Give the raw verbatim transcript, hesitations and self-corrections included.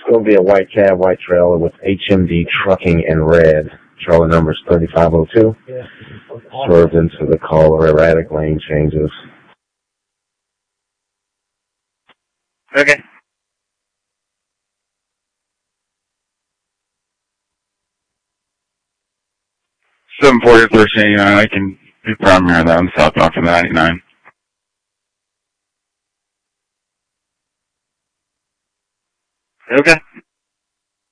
going to be a white cab, white trailer with H M D trucking in red. Trailer number is thirty-five oh two. Yeah. Swerved into the caller, erratic lane changes. Okay. seven forty thirteen eighty-nine, I can be primary that on southbound from the ninety-nine. Okay.